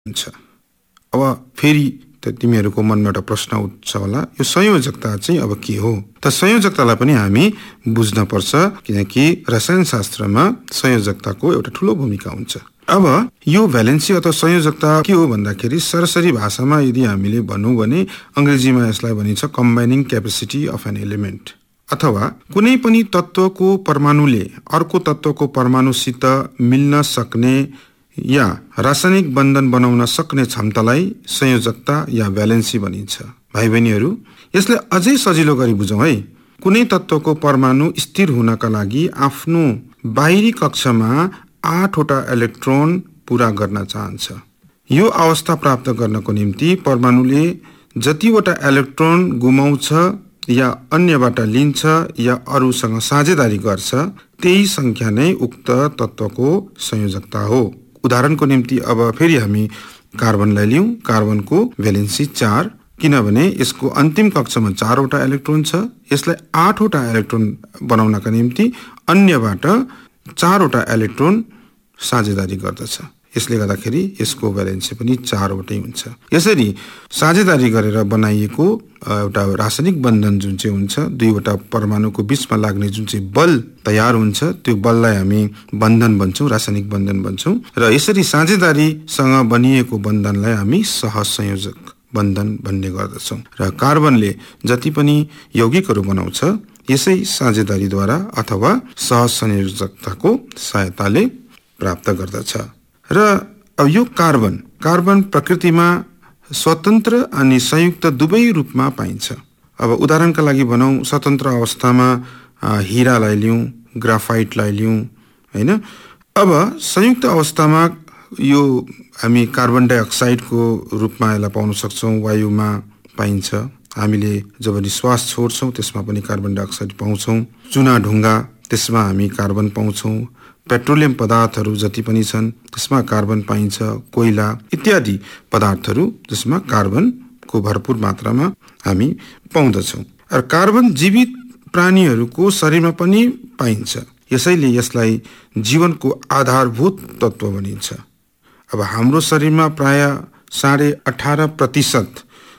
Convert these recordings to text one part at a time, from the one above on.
हुन्छ। अब फेरि तिमीहरूको मनमा एउटा प्रश्न उठ्छ होला, यो संयोजकता चाहिँ अब के हो? त संयोजकतालाई पनि हामी बुझ्न पर्छ, किनकि रसायन शास्त्रमा संयोजकताको एउटा ठूलो भूमिका हुन्छ। अब यो भ्यालेन्सी अथवा संयोजकता के हो भन्दाखेरि सरसरी भाषामा यदि हामीले भनौँ भने अंग्रेजीमा यसलाई भनिन्छ कम्बाइनिङ क्यापेसिटी अफ एन एलिमेन्ट, अथवा कुनै पनि तत्वको परमाणुले अर्को तत्वको परमाणुसित मिल्न सक्ने या रासायनिक बन्धन बनाउन सक्ने क्षमतालाई संयोजकता या भ्यालेन्सी भनिन्छ। भाइ बहिनीहरू, यसलाई अझै सजिलो गरी बुझौँ है। कुनै तत्वको परमाणु स्थिर हुनका लागि आफ्नो बाहिरी कक्षमा 8 वटा इलेक्ट्रोन पूरा गर्न चाहन्छ। यो अवस्था प्राप्त गर्नको निम्ति परमाणुले जतिवटा इलेक्ट्रोन गुमाउँछ या अन्यबाट लिन्छ या अरूसँग साझेदारी गर्छ, त्यही संख्या नै उक्त तत्वको संयोजकता हो। उदाहरणको निम्ति अब फेरि हामी कार्बनलाई लियौँ। कार्बनको भ्यालेन्सी 4, किनभने यसको अन्तिम कक्षमा 4 वटा इलेक्ट्रोन छ। यसलाई 8 वटा इलेक्ट्रोन बनाउनका निम्ति अन्यबाट 4 वटा इलेक्ट्रोन साझेदारी गर्दछ। यसले गर्दाखेरि यसको भ्यालेन्सी पनि 4 वटै हुन्छ। यसरी साझेदारी गरेर बनाइएको एउटा रासायनिक बन्धन जुन चाहिँ हुन्छ, दुईवटा परमाणुको बीचमा लाग्ने जुन चाहिँ बल तयार हुन्छ, त्यो बललाई हामी बन्धन भन्छौँ, रासायनिक बन्धन भन्छौँ। र यसरी साझेदारीसँग बनिएको बन्धनलाई हामी सहसंयोजक बन्धन भन्ने गर्दछौँ। र कार्बनले जति पनि यौगिकहरू बनाउँछ, यसै साझेदारीद्वारा अथवा सहसंयोजकताको सहायताले प्राप्त गर्दछ। र अब यो कार्बन प्रकृतिमा स्वतन्त्र अनि संयुक्त दुवै रूपमा पाइन्छ। अब उदाहरणका लागि भनौँ, स्वतन्त्र अवस्थामा हीरालाई लियौँ, ग्राफाइटलाई लियौँ हैन। अब संयुक्त अवस्थामा यो हामी कार्बन डाइअक्साइडको रूपमा यसलाई पाउन सक्छौँ, वायुमा पाइन्छ। हामीले जब निश्वास छोड्छौँ त्यसमा पनि कार्बन डाइअक्साइड पाउँछौँ। चुना ढुङ्गा, त्यसमा हामी कार्बन पाउँछौँ। पेट्रोलियम पदार्थहरू जति पनि छन् त्यसमा कार्बन पाइन्छ। कोइला इत्यादि पदार्थहरू जसमा कार्बनको भरपूर मात्रामा हामी पाउँदछौँ। र कार्बन जीवित प्राणीहरूको शरीरमा पनि पाइन्छ। यसैले यसलाई जीवनको आधारभूत तत्व भनिन्छ। अब हाम्रो शरीरमा प्राय 18.5%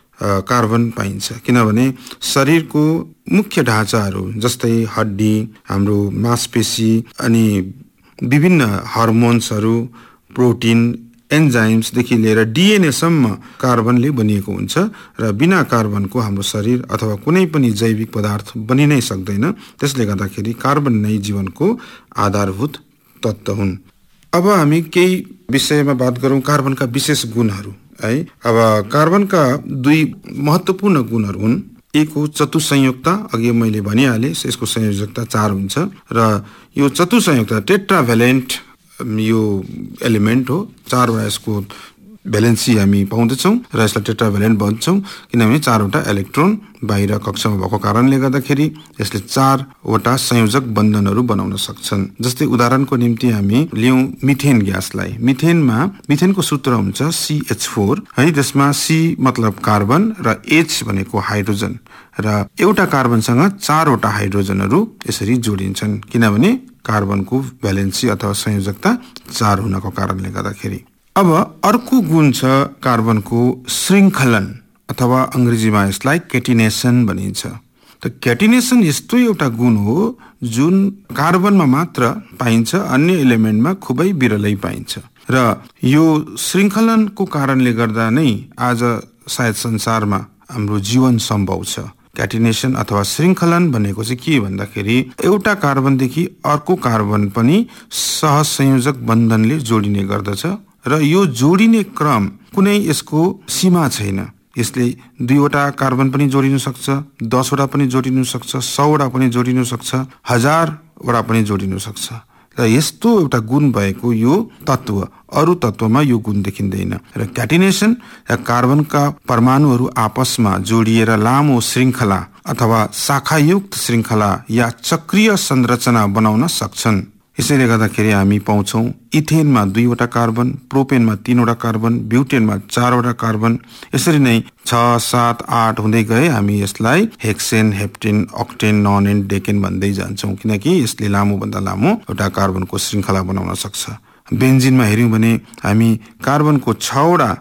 कार्बन पाइन्छ, किनभने शरीरको मुख्य ढाँचाहरू जस्तै हड्डी, हाम्रो मांसपेशी अनि विभिन्न हर्मोन्सहरू, प्रोटिन, एन्जाइम्सदेखि लिएर डिएनएसम्म कार्बनले बनिएको हुन्छ। र बिना कार्बनको हाम्रो शरीर अथवा कुनै पनि जैविक पदार्थ बनि नै सक्दैन। त्यसले गर्दाखेरि कार्बन नै जीवनको आधारभूत तत्व हुन्। अब हामी केही विषयमा बात गरौँ कार्बनका विशेष गुणहरू है। अब कार्बनका दुई महत्त्वपूर्ण गुणहरू हुन्। एक हो चतुसंयोजकता, अघि मैले भनिहालेँ, यसको संयोजकता 4 हुन्छ। र यो चतुसंयोजकता टेट्राभ्यालेन्ट यो एलिमेन्ट हो। 4 वटा यसको भ्यालेन्सी हामी पाउँदछौँ र यसलाई टेट्राभ्यालेन्ट भन्छौँ, किनभने 4 वटा इलेक्ट्रोन बाहिर कक्षमा भएको कारणले गर्दाखेरि यसले 4 वटा संयोजक बन्धनहरू बनाउन सक्छन्। जस्तै उदाहरणको निम्ति हामी लियौँ मिथेन ग्यासलाई। मिथेनको सूत्र हुन्छ CH4 है। त्यसमा C मतलब कार्बन र H भनेको हाइड्रोजन, र एउटा कार्बनसँग 4 वटा हाइड्रोजनहरू यसरी जोडिन्छन्, किनभने कार्बनको भ्यालेन्सी अथवा संयोजकता 4 हुनको कारणले गर्दाखेरि। अब अर्को गुण छ कार्बनको श्रृङ्खलन, अथवा अंग्रेजीमा यसलाई केटिनेसन भनिन्छ। त केटिनेसन यस्तो एउटा गुण हो जुन कार्बनमा मात्र पाइन्छ, अन्य एलिमेन्टमा खुबै बिरलै पाइन्छ। र यो श्रृङ्खलनको कारणले गर्दा नै आज सायद संसारमा हाम्रो जीवन सम्भव छ। केटिनेसन अथवा श्रृङ्खलन भनेको चाहिँ के भन्दाखेरि एउटा कार्बनदेखि अर्को कार्बन पनि सहसंयोजक बन्धनले जोडिने गर्दछ। र यो जोडिने क्रम कुनै यसको सीमा छैन। यसले 2 वटा कार्बन पनि जोडिन सक्छ, 10 वटा पनि जोडिन सक्छ, 100 वटा पनि जोडिन सक्छ, 1000 वटा पनि जोडिन सक्छ। र यस्तो एउटा गुण भएको यो तत्व अरू तत्वमा यो गुण देखिँदैन। र केटिनेसन कार्बनका परमाणुहरू आपसमा जोडिएर लामो श्रृङ्खला अथवा शाखायुक्त श्रृङ्खला या चक्रीय संरचना बनाउन सक्छन्। यसैले गर्दाखेरि हामी पाउँछौँ इथेनमा 2 वटा कार्बन, प्रोपेनमा 3 वटा कार्बन, ब्युटेनमा 4 वटा कार्बन। यसरी नै 6, 7, 8 हुँदै गए हामी यसलाई हेक्सेन, हेप्टेन, अक्टेन, नोनेन, डेकेन भन्दै जान्छौँ, किनकि यसले लामो भन्दा लामो एउटा कार्बनको श्रृङ्खला बनाउन सक्छ। बेन्जिनमा हेर्यौँ भने हामी कार्बनको 6 वटा